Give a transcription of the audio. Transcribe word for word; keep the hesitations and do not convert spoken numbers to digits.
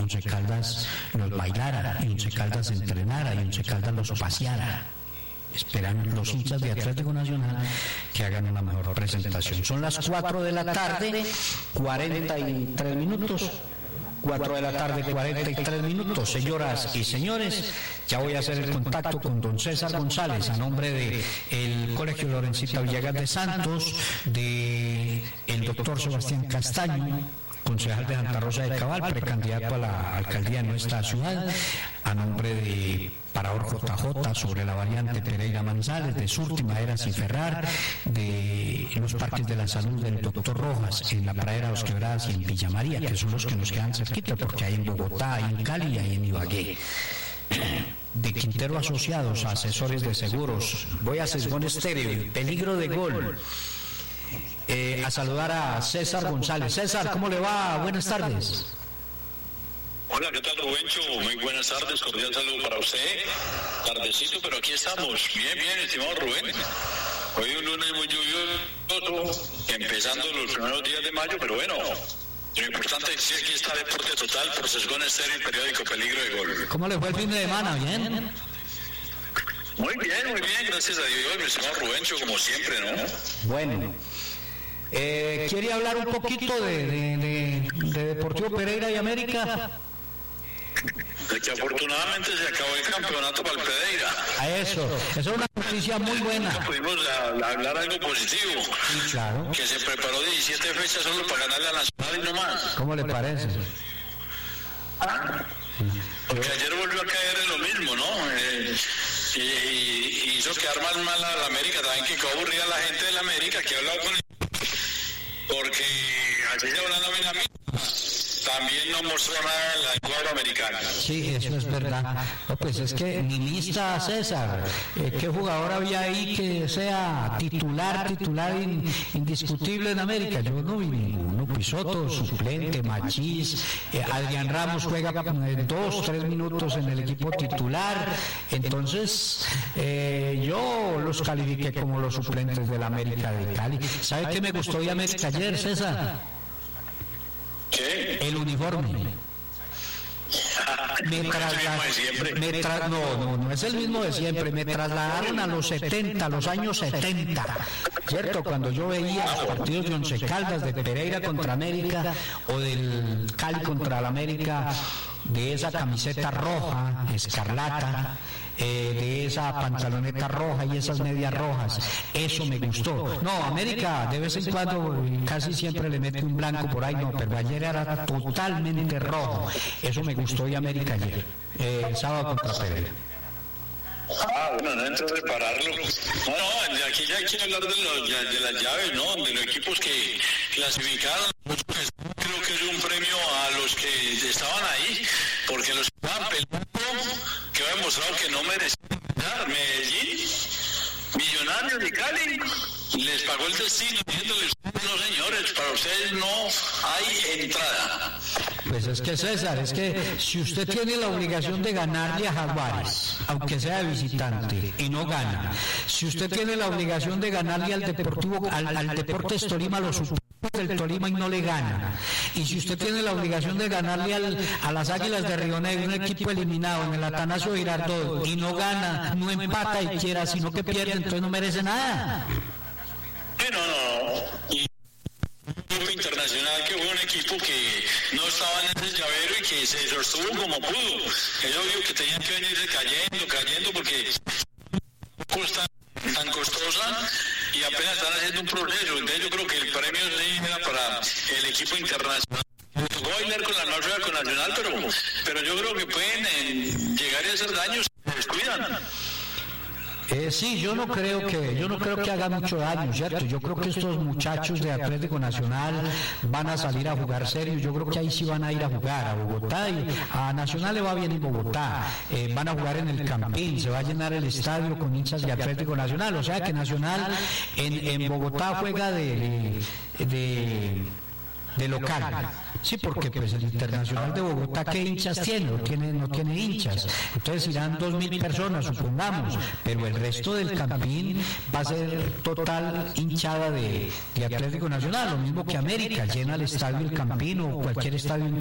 Once Caldas los bailara, y Once Caldas entrenara, y Once Caldas los paseara. Esperan los hinchas de Atlético Nacional que hagan una mejor presentación. Son las cuatro de la tarde, cuarenta y tres minutos. cuatro de la tarde, cuarenta y tres minutos. Señoras y señores, ya voy a hacer el contacto con don César González a nombre de el Colegio Lorencita Villegas de Santos, de el doctor Sebastián Castaño, concejal de Santa Rosa de Cabal, precandidato a la alcaldía de nuestra ciudad, a nombre de Parador J J sobre la variante Pereira Manizales, de Surti, Maderas y Ferrar, de los parques de la salud del doctor Rojas, en la Pradera Los Quebradas y en Villa María, que son los que nos quedan cerquita, porque hay en Bogotá, hay en Cali y hay en Ibagué. De Quintero Asociados, asesores de seguros. Voy a Sesgón Estéreo, el peligro de gol. Eh, a saludar a César González. César, ¿cómo le va? Buenas tardes. Hola, ¿qué tal, Rubencho? Muy buenas tardes, cordial saludo para usted. Tardecito, pero aquí estamos. Bien, bien, estimado Rubén. Hoy un lunes muy lluvioso, empezando los primeros días de mayo, pero bueno, lo importante es que aquí está Deporte Total por Sesgón Estéreo y periódico Peligro de Gol. ¿Cómo le fue el fin de semana? ¿Bien? Muy bien, muy bien, gracias a Dios, mi estimado Rubencho, como siempre, ¿no? Bueno. Eh, ¿Quiere hablar un poquito de, de, de, de Deportivo Pereira y América? De que afortunadamente se acabó el campeonato para el Pereira. A eso, eso es una noticia muy buena. Pudimos a, a hablar algo positivo. Sí, claro. Que se preparó diecisiete fechas solo para ganar la Nacional y no más. ¿Cómo le parece? ¿Ah? Porque ayer volvió a caer en lo mismo, ¿no? Eh, y, y hizo quedar más mal a la América, también que quedó aburrida la gente de la América que ha hablado con él. Porque así se habla la nómina misma. También no mostró nada en la cuadra americana. Sí, eso es verdad. No, pues es que ni lista César. Eh, ¿Qué jugador había ahí que sea titular, titular in, indiscutible en América? Yo no vi ninguno. Pisoto, suplente, Machís, eh, Adrián Ramos juega eh, dos, tres minutos en el equipo titular. Entonces, eh, yo los califiqué como los suplentes del América de Cali. ¿Sabe qué me gustó de América ayer, César? ¿Qué? El uniforme. Me trasla... me tra... no, no, no es el mismo de siempre. Me trasladaron a los setenta, a los años setenta, ¿cierto? Cuando yo veía los partidos de Once Caldas, de Pereira contra América, o del Cali contra la América, de esa camiseta roja, escarlata, eh, de esa pantaloneta roja y esas medias rojas. Eso me gustó. No, América de vez en cuando casi siempre le mete un blanco por ahí, no, pero ayer era totalmente rojo. Eso me gustó de América ayer, eh, el sábado contra Pereira. Ah, bueno, no entonces repararlo. No, no, de aquí ya hay que hablar de, los, de las llaves, ¿no? De los equipos que clasificaron. Creo que es un premio a los que estaban ahí, porque los que estaban peleando, que ha demostrado que no merecían ganar. Medellín, Millonarios y Cali, les pagó el destino, diciéndoles, no señores, para ustedes no hay entrada. Pues es que César, es que si usted tiene la obligación de ganarle a Jaguares, aunque sea de visitante, y no gana, si usted tiene la obligación de ganarle al Deportivo, al, al Deportes Tolima, los del Tolima y no le gana, y si usted tiene la obligación de ganarle al, a las Águilas de Río Negro, un equipo eliminado en el Atanasio Girardot, y no gana, no empata y quiera, sino que pierde, entonces no merece nada. Sí, no, no, y grupo internacional que fue un equipo que no estaba en ese llavero y que se sostuvo como pudo. Es obvio que tenían que venirse cayendo, cayendo porque costa tan costosa y apenas están haciendo un proceso. Entonces yo creo que el premio sí era para el equipo internacional. Tocó bailar con la Nacional, con Nacional, pero, pero yo creo que pueden eh, llegar a hacer daños si se descuidan. Eh, sí, yo no creo que yo no creo que haga mucho daño, ¿cierto? Yo creo que estos muchachos de Atlético Nacional van a salir a jugar serio. Yo creo que ahí sí van a ir a jugar a Bogotá, y a Nacional le va bien en Bogotá. Eh, van a jugar en el Campín, se va a llenar el estadio con hinchas de Atlético Nacional. O sea que Nacional en, en Bogotá juega de, de, de, de local. Sí, porque pues el Internacional de Bogotá, ¿qué hinchas tiene? No tiene, no tiene hinchas. Entonces irán dos mil personas, supongamos, pero el resto del Campín va a ser total hinchada de, de Atlético Nacional, lo mismo que América, llena el estadio El Campín o cualquier estadio